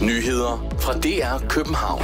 Nyheder fra DR København.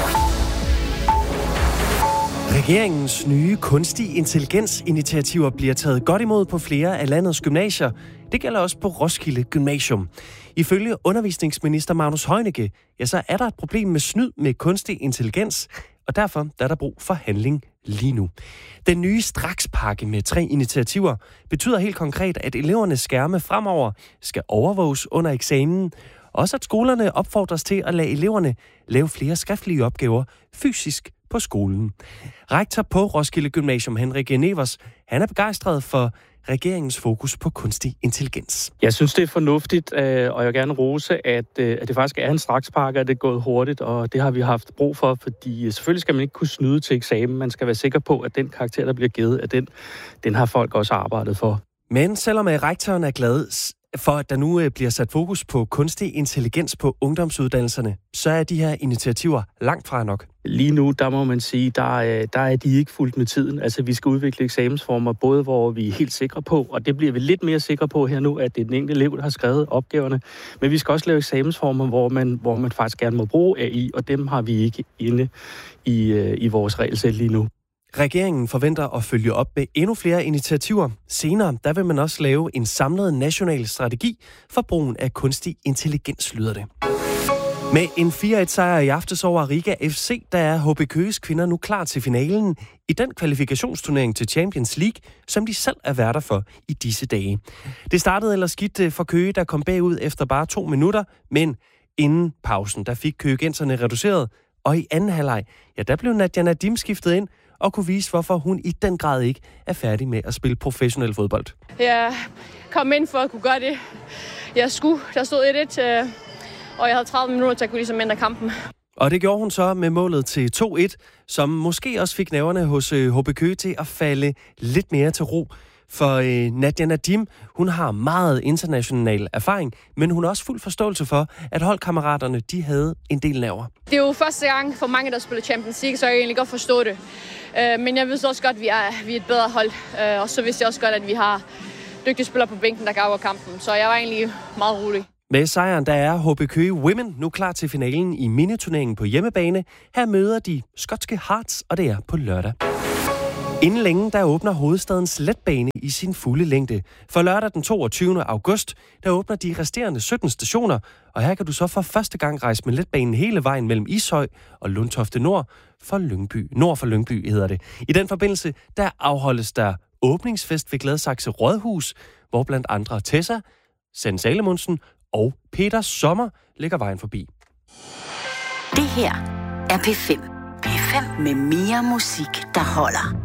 Regeringens nye kunstig intelligens-initiativer bliver taget godt imod på flere af landets gymnasier. Det gælder også på Roskilde Gymnasium. Ifølge undervisningsminister Magnus Heunicke, så er der et problem med snyd med kunstig intelligens, og derfor er der brug for handling lige nu. Den nye strakspakke med 3 initiativer betyder helt konkret, at elevernes skærme fremover skal overvåges under eksamen. Også at skolerne opfordres til at lade eleverne lave flere skriftlige opgaver fysisk på skolen. Rektor på Roskilde Gymnasium, Henrik Nevers, han er begejstret for regeringens fokus på kunstig intelligens. Jeg synes, det er fornuftigt, og jeg vil gerne rose, at det faktisk er en strakspakke, at det er gået hurtigt, og det har vi haft brug for, fordi selvfølgelig skal man ikke kunne snyde til eksamen. Man skal være sikker på, at den karakter, der bliver givet, at den har folk også arbejdet for. Men selvom rektoren er glad for, at der nu bliver sat fokus på kunstig intelligens på ungdomsuddannelserne, så er de her initiativer langt fra nok. Lige nu, der må man sige, der er de ikke fuldt med tiden. Altså, vi skal udvikle eksamensformer, både hvor vi er helt sikre på, og det bliver vi lidt mere sikre på her nu, at det er den enkelte elev, der har skrevet opgaverne. Men vi skal også lave eksamensformer, hvor man faktisk gerne må bruge AI, og dem har vi ikke inde i vores regelsæt lige nu. Regeringen forventer at følge op med endnu flere initiativer. Senere, der vil man også lave en samlet national strategi for brugen af kunstig intelligens, lyder det. Med en 4-1-sejr i aftes over Riga FC, der er HB Køges kvinder nu klar til finalen i den kvalifikationsturnering til Champions League, som de selv er værter for i disse dage. Det startede ellers skidt for Køge, der kom bagud efter bare 2 minutter, men inden pausen, der fik køgenserne reduceret, og i anden halvleg, der blev Nadia Nadim skiftet ind, og kunne vise, hvorfor hun i den grad ikke er færdig med at spille professionel fodbold. Jeg kom ind for at kunne gøre det, jeg skulle. Der stod 1-1, og jeg havde 30 minutter til at kunne ligesom ændre kampen. Og det gjorde hun så med målet til 2-1, som måske også fik nerverne hos HB Køge til at falde lidt mere til ro. For Nadia Nadim, hun har meget international erfaring, men hun har også fuld forståelse for, at holdkammeraterne, de havde en del nerver. Det er jo første gang for mange, der spiller Champions League, så jeg egentlig godt forstå det. Men jeg vidste også godt, at vi er et bedre hold, og så vidste jeg også godt, at vi har dygtige spillere på bænken, der kan afgøre kampen. Så jeg var egentlig meget rolig. Med sejren, der er HB Køge Women nu klar til finalen i miniturneringen på hjemmebane. Her møder de skotske Hearts, og det er på lørdag. Inden længe, der åbner hovedstadens letbane i sin fulde længde. For lørdag den 22. august, der åbner de resterende 17 stationer, og her kan du så for første gang rejse med letbanen hele vejen mellem Ishøj og Lundtofte nord for Lyngby hedder det. I den forbindelse, der afholdes der åbningsfest ved Gladsaxe Rådhus, hvor blandt andre Tessa, Sanne Salomonsen og Peter Sommer ligger vejen forbi. Det her er P5. P5 med mere musik, der holder.